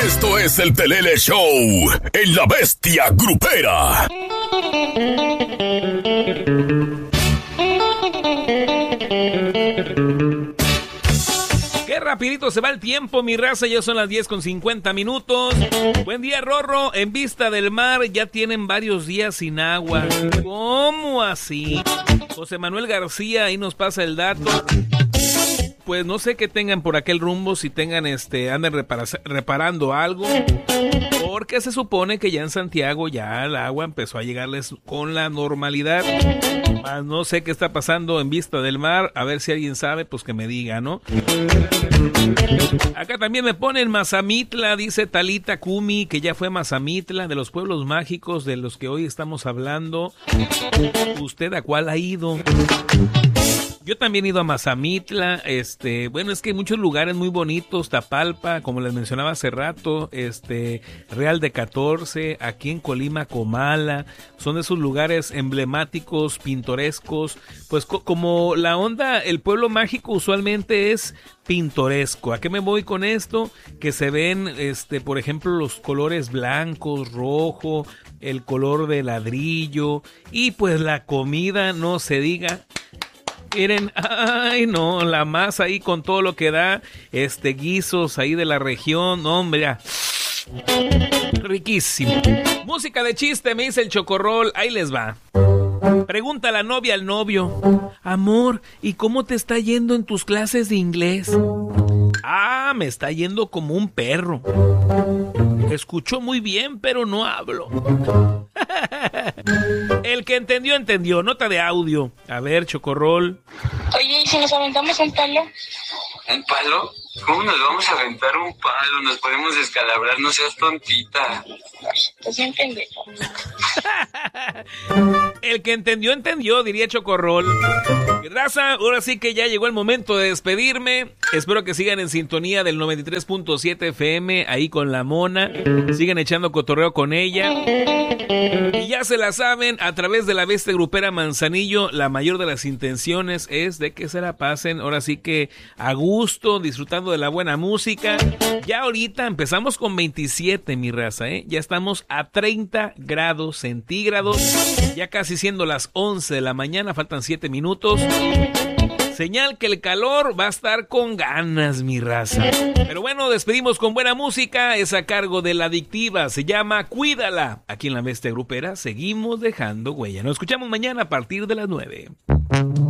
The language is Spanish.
Esto es el Pelele Show en La Bestia Grupera. Qué rapidito se va el tiempo, mi raza. Ya son las 10:50. Buen día, Rorro. En Vista del Mar ya tienen varios días sin agua. ¿Cómo así? José Manuel García ahí nos pasa el dato. Pues no sé qué tengan por aquel rumbo, si tengan anden reparando algo, porque se supone que ya en Santiago ya el agua empezó a llegarles con la normalidad. Más no sé qué está pasando en Vista del Mar, a ver si alguien sabe, pues que me diga, ¿no? Acá también me ponen Mazamitla, dice Talita Kumi, que ya fue Mazamitla, de los pueblos mágicos de los que hoy estamos hablando. ¿Usted a cuál ha ido? Yo también he ido a Mazamitla, bueno, es que hay muchos lugares muy bonitos, Tapalpa, como les mencionaba hace rato, Real de 14, aquí en Colima, Comala, son de esos lugares emblemáticos, pintorescos, pues como la onda, el pueblo mágico usualmente es pintoresco. ¿A qué me voy con esto? Que se ven, por ejemplo, los colores blancos, rojo, el color de ladrillo, y pues la comida, no se diga. Miren, ay no, la masa ahí con todo lo que da, guisos ahí de la región, no, hombre, ya. Riquísimo. Música de chiste, me dice el Chocorrol, ahí les va. Pregunta la novia al novio: amor, ¿y cómo te está yendo en tus clases de inglés? Ah, me está yendo como un perro. Escucho muy bien, pero no hablo. El que entendió, entendió. Nota de audio. A ver, Chocorrol. Oye, ¿y si nos aventamos un palo? ¿Un palo? ¿Cómo nos vamos a aventar un palo? Nos podemos descalabrar, no seas tontita. Pues sí entendí. El que entendió, entendió, diría Chocorrol. Raza, ahora sí que ya llegó el momento de despedirme. Espero que sigan en sintonía del 93.7 FM, ahí con la Mona. Sigan echando cotorreo con ella. Y ya se la saben, a través de La Bestia Grupera Manzanillo, la mayor de las intenciones es de que se la pasen, ahora sí que a gusto, disfrutando de la buena música. Ya ahorita empezamos con 27, mi raza, ya estamos a 30 grados centígrados, ya casi siendo las 11 de la mañana, faltan 7 minutos. Señal que el calor va a estar con ganas, mi raza. Pero bueno, despedimos con buena música, es a cargo de La Adictiva, se llama Cuídala. Aquí en La Bestia Grupera seguimos dejando huella. Nos escuchamos mañana a partir de las 9.